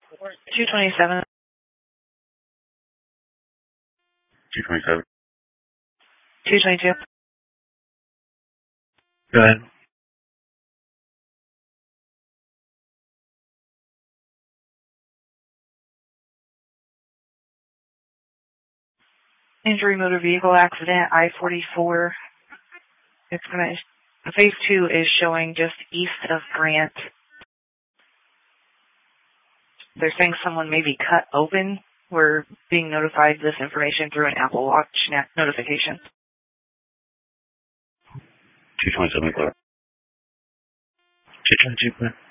227. 227. 222. Go ahead. Injury motor vehicle accident, I-44. It's gonna, phase 2 is showing just east of Grant. They're saying someone may be cut open. We're being notified this information through an Apple Watch notification. 227, clear. 222, clear.